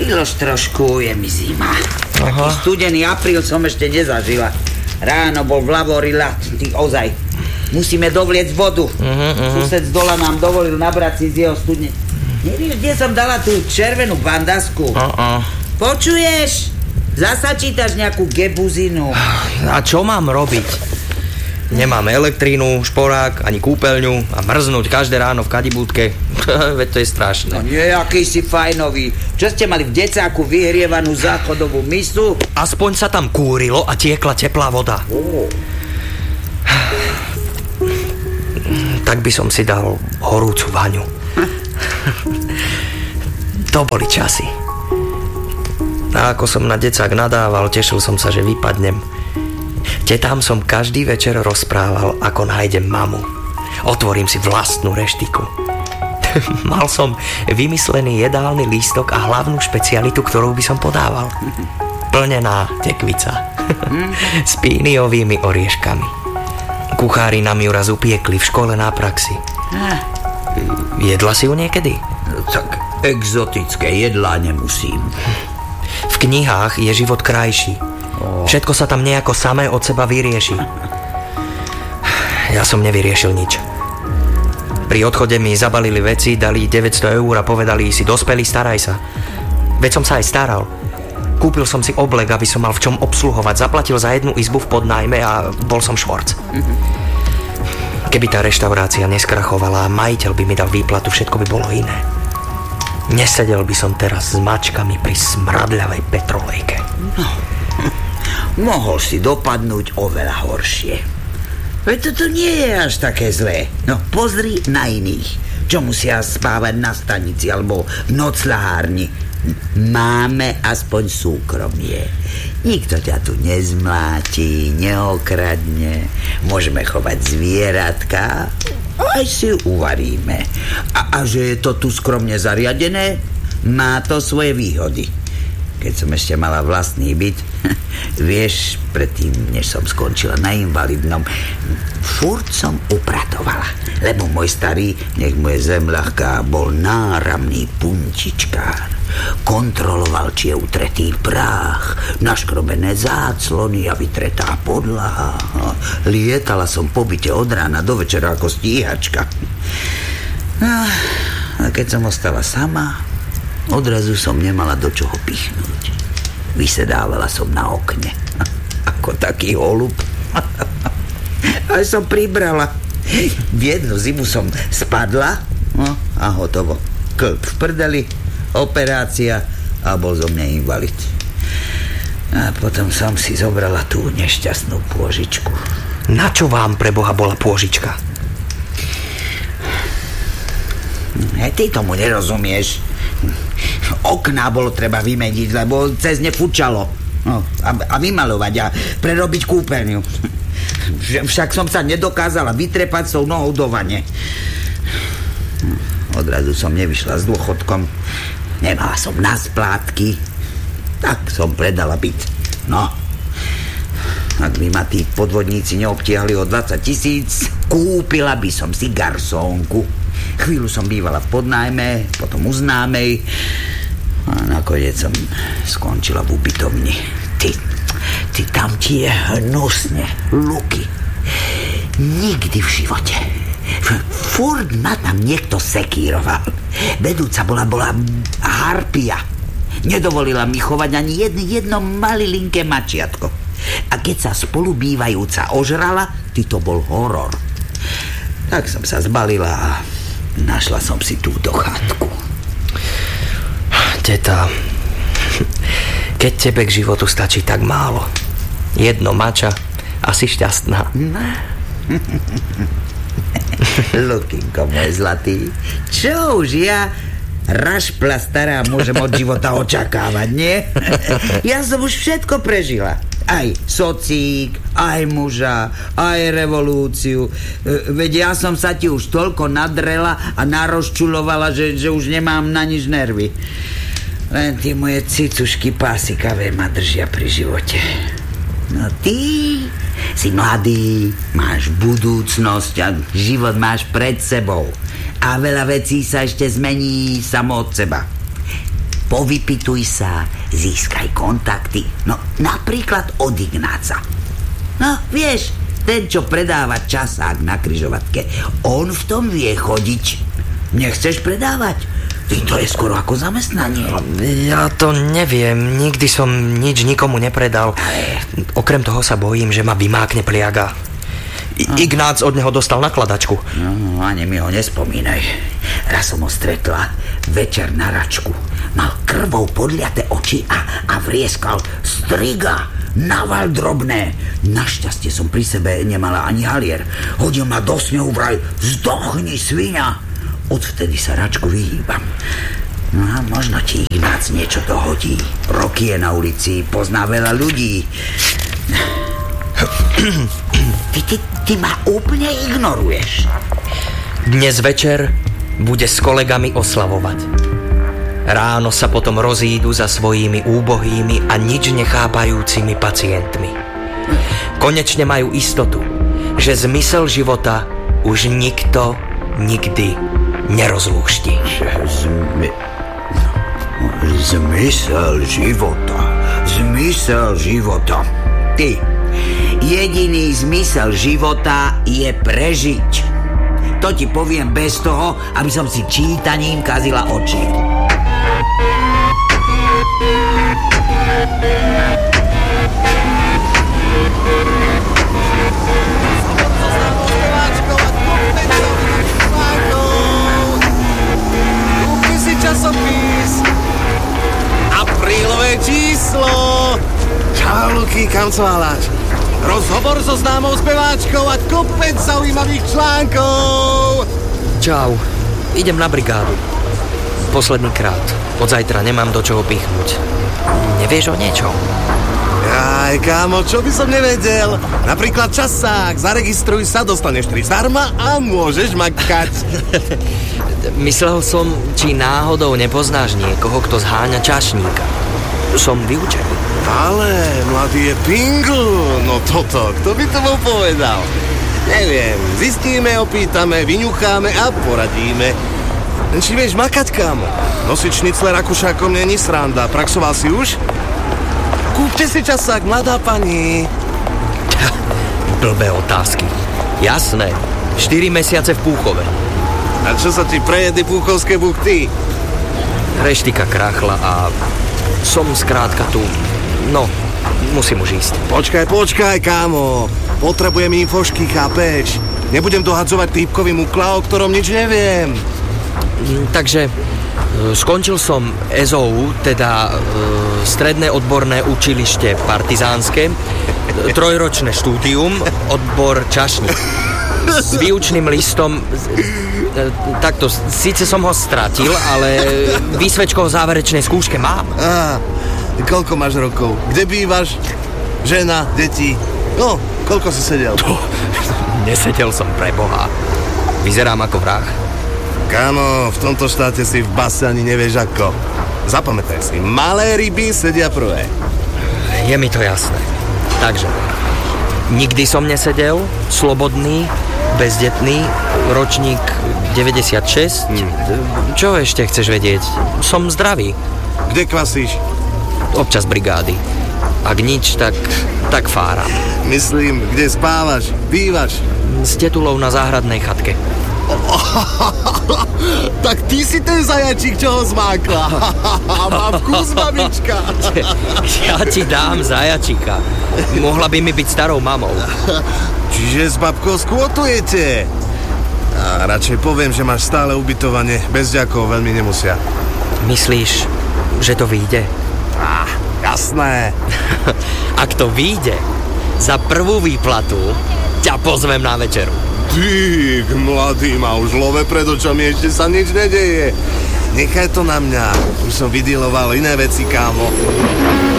Miloš, trošku je mi zima. Taký studený apríl som ešte nezažila. Ráno bol v Lavori ľad, ty ozaj. Musíme dovliecť vodu. Sused z dola nám dovolil nabrať si z jeho studne. Nevieš, kde som dala tú červenú bandasku? Počuješ? Zasa čítaš nejakú gebuzinu. A čo mám robiť? Nemám elektrínu, šporák, ani kúpeľňu a mrznúť každé ráno v kadibúdke. Veď to je strašné. No nie, aký si fajnový. Čo ste mali v decáku vyhrievanú záchodovú misu? Aspoň sa tam kúrilo a tiekla teplá voda. Tak by som si dal horúcu vaňu. To boli časy. A ako som na decák nadával, tešil som sa, že vypadnem. Tetám som každý večer rozprával, ako nájdem mamu. Otvorím si vlastnú reštiku. Mal som vymyslený jedálny lístok a hlavnú špecialitu, ktorú by som podával. Plnená tekvica. S píniovými orieškami. Kuchári nám ju raz upiekli v škole na praxi. Jedla si ju niekedy? Tak exotické jedlá nemusím. V knihách je život krajší. Všetko sa tam nejako samé od seba vyrieši. Ja som nevyriešil nič. Pri odchode mi zabalili veci, dali 900 eur a povedali si: dospelý, staraj sa. Veď som sa aj staral. Kúpil som si oblek, aby som mal v čom obsluhovať. Zaplatil za jednu izbu v podnájme a bol som švorc. Keby tá reštaurácia neskrachovala a majiteľ by mi dal výplatu, všetko by bolo iné. Nesedel by som teraz s mačkami pri smradľavej petrolejke. Mohol si dopadnúť oveľa horšie. Veď toto nie je až také zlé. No pozri na iných, čo musia spávať na stanici alebo v nocľahárni. Máme aspoň súkromie. Nikto ťa tu nezmláti, neokradne. Môžeme chovať zvieratka, aj si uvaríme. A že je to tu skromne zariadené, má to svoje výhody. Keď som ešte mala vlastný byt, vieš, predtým, než som skončila na invalidnom, furt som upratovala, lebo môj starý, nech mu je zem ľahká, bol náramný puntičkár. Kontroloval, či je utretý prach, naškrobené záclony a vytretá podlaha. Lietala som po byte od rána do večera ako stíhačka. A keď som ostala sama, odrazu som nemala do čoho pichnúť. Vysedávala som na okne ako taký holub. Aj som pribrala. V jednu zimu som spadla a hotovo. Klb v prdeli, operácia a bol zo mňa invalid. A potom som si zobrala tú nešťastnú pôžičku. Na čo vám pre Boha bola pôžička? Ty tomu nerozumieš. Okná bolo treba vymeniť, lebo cez ne fučalo. A vymalovať a prerobiť kúpeľňu. Však som sa nedokázala vytrepať s tou nohou do vane. Odrazu som nevyšla s dôchodkom. Nemala som na splátky. Tak som predala byt. No, ak by ma tí podvodníci neobtiahli o 20 000, kúpila by som si garsónku. Chvíľu som bývala v podnájme, potom u známej a nakoniec som skončila v ubytovni. Ty tam ti je hnusne, Luky. Nikdy v živote. Furt ma tam niekto sekíroval. Vedúca bola harpia. Nedovolila mi chovať ani jedno malilinké mačiatko. A keď sa spolubývajúca ožrala, to bol horor. Tak som sa zbalila a našla som si túto chatku. Teta, keď tebe k životu stačí tak málo, jedno mača, asi šťastná. Lukinko môj zlatý, čo už ja, rašpla stará, môžem od života očakávať, nie? Ja som už všetko prežila. Aj socík, aj muža, aj revolúciu. Veď ja som sa ti už toľko nadrela a narozčulovala, že už nemám na nič nervy. Len tie moje cicušky pásikavé ma držia pri živote. No ty si mladý, máš budúcnosť a život máš pred sebou. A veľa vecí sa ešte zmení samo od seba. povypituj sa, získaj kontakty. No, napríklad od Ignáca. No, vieš, ten, čo predáva časák na križovatke, on v tom vie chodiť. Nechceš predávať? Ty, to je skoro ako zamestnanie. Ja to neviem, nikdy som nič nikomu nepredal. Okrem toho sa bojím, že ma vymákne pliaga. Ignác od neho dostal nakladačku. No, ani mi ho nespomínaj. Raz som ho stretla večer na račku. Mal krvou podliate oči a vrieskal: striga, naval drobné. Našťastie som pri sebe nemala ani halier. Hodil ma do snehu, vraj: zdochni, sviňa. Odvtedy sa račku vyhýbam. No a možno ti Ignác niečo dohodí. Roky je na ulici, pozná veľa ľudí. Ty ma úplne ignoruješ. Dnes večer bude s kolegami oslavovať. Ráno sa potom rozídu za svojimi úbohými a nič nechápajúcimi pacientmi. Konečne majú istotu, že zmysel života už nikto nikdy nerozlúšti. Zmysel života. Ty, jediný zmysel života je prežiť. To ti poviem bez toho, aby som si čítaním kazila oči. Kúpi si časopis. Aprílové číslo. Čau, Luky, kam cváľaš? Rozhovor so známou speváčkou a kopec zaujímavých článkov. Čau, idem na brigádu. Posledný krát. Od zajtra nemám do čoho pichnúť. Nevieš o niečom? Aj, kámo, čo by som nevedel? Napríklad časák, zaregistruj sa, dostaneš 3 zdarma a môžeš makať. Myslel som, či náhodou nepoznáš niekoho, kto zháňa čašníka. Som vyučený. Ale, mladý je pingl. No toto, kto by to bol povedal? Neviem, zistíme, opýtame, vyňucháme a poradíme. Či vieš makať, kámo? Nosiť šnicle Rakušákom není sranda. Praxoval si už? Kúpte si časák, mladá pani. Blbé otázky. Jasné, 4 mesiace v Púchove. A čo sa ti prejedli púchovské buchty? Reštika kráchla a som skrátka tu. No, musím už ísť. Počkaj, kámo. Potrebujem infošky, chápeš? Nebudem dohadzovať týpkovi mukla, o ktorom nič neviem. Takže skončil som SOU, teda Stredné odborné učilište partizánske, 3-ročné štúdium, odbor čašník. S výučným listom, takto, síce som ho stratil, ale výsvedčko o záverečnej skúške mám. Koľko máš rokov? Kde bývaš? Žena, deti? No, koľko si sedel? Nesedel som, pre Boha. Vyzerám ako vrah. Kámo, v tomto štáte si v base ani nevieš ako. Zapamätaj si, malé ryby sedia prvé. Je mi to jasné. Takže, nikdy som nesedel, slobodný, bezdetný, ročník 96. Čo ešte chceš vedieť? Som zdravý. Kde kvasíš? Občas brigády. Ak nič, tak fáram. Myslím, kde spávaš, bývaš? S tetulou na záhradnej chatke. Tak ty si ten zajačík, čo ho zmákla. Mám vkus, mamička. Ja ti dám zajačíka. Mohla by mi byť starou mamou. Čiže s babkou skvotujete? A radšej poviem, že máš stále ubytovanie. Bez ďakov veľmi nemusia. Myslíš, že to vyjde? Jasné. Ak to vyjde, za prvú výplatu ťa pozvem na večeru. Ty, mladý, má už love pred očami, ešte sa nič nedeje. Nechaj to na mňa. Už som vydieloval iné veci, kámo.